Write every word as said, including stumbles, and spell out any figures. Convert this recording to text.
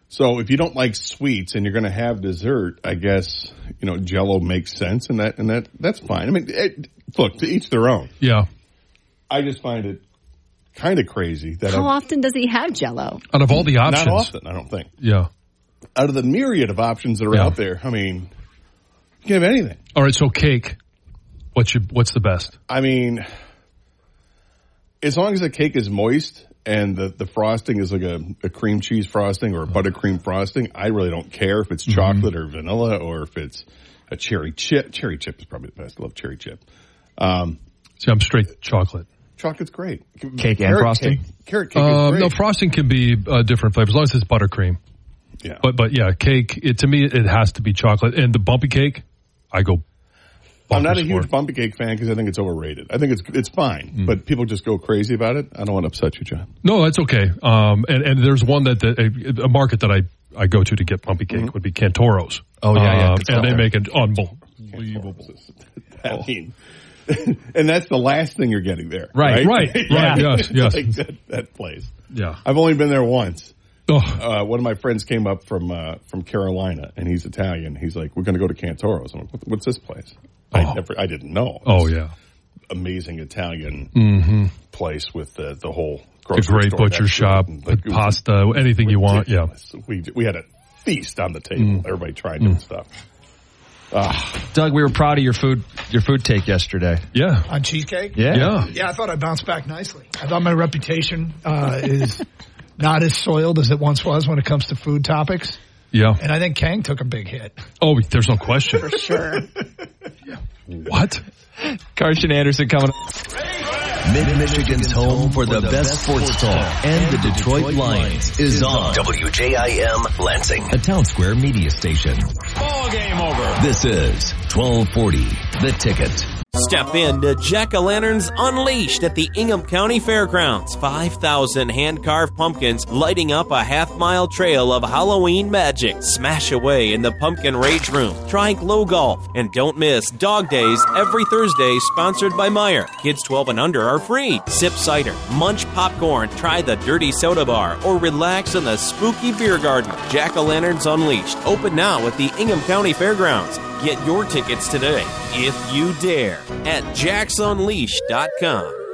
So if you don't like sweets and you're going to have dessert, I guess, you know, Jell-O makes sense, and that and that that's fine. I mean, it, look, to each their own. Yeah. I just find it kind of crazy that How I've, often does he have Jell-O? Out of all the options. Not often, I don't think. Yeah. Out of the myriad of options that are Yeah. out there, I mean, you can have anything. All right, so cake. What's your, what's the best? I mean, as long as the cake is moist and the, the frosting is like a, a cream cheese frosting or a buttercream frosting, I really don't care if it's Mm-hmm. chocolate or vanilla or if it's a cherry chip. Cherry chip is probably the best. I love cherry chip. Um, See, I'm straight chocolate. chocolate's great. Cake and Carrot frosting? Cake, carrot cake is Um, great. no, frosting can be uh, different flavors as long as it's buttercream. Yeah. But but yeah, cake. It, to me, it has to be chocolate. And the bumpy cake, I go. I'm not a bonkers huge for it. bumpy cake fan because I think it's overrated. I think it's it's fine, Mm. but people just go crazy about it. I don't want to upset you, John. No, that's okay. Um, and and there's one that the, a, a market that I, I go to to get bumpy cake Mm-hmm. would be Cantoro's. Oh, yeah, yeah, Um, good and stuff. they make it unbelievable. I mean, and that's the last thing you're getting there, Right, right? right, right, yes, yes. Like that, that place. Yeah. I've only been there once. Oh, Uh, one of my friends came up from uh, from Carolina, and he's Italian. He's like, "We're going to go to Cantoro's." I'm like, what, "What's this place?" I Oh. never, I didn't know. oh It's yeah. amazing Italian Mm-hmm. place with the the whole The grocery great store butcher next to it. shop, And, like, it was pasta, anything you want. Yeah. ridiculous. We we had a feast on the table. Everybody tried different stuff. Doug, we were proud of your food your food take yesterday. Yeah. On cheesecake? Yeah. Yeah. Yeah, I thought I bounced back nicely. I thought my reputation uh, is not as soiled as it once was when it comes to food topics. Yeah. And I think Kang took a big hit. Oh, there's no question. For sure. What? Carson Anderson coming up. Mid-Michigan's home for the best sports talk and the Detroit Lions is on W J I M Lansing, a Town Square media station. Ball game over. This is twelve forty, The Ticket. Step in to Jack-O-Lanterns Unleashed at the Ingham County Fairgrounds. five thousand hand-carved pumpkins lighting up a half-mile trail of Halloween magic. Smash away in the Pumpkin Rage Room. Try Glow Golf. And don't miss Dog Days every Thursday, sponsored by Meijer. Kids twelve and under are free. Sip cider, munch popcorn, try the Dirty Soda Bar, or relax in the spooky beer garden. Jack-O-Lanterns Unleashed. Open now at the Ingham County Fairgrounds. Get your tickets today, if you dare, at jacks unleashed dot com.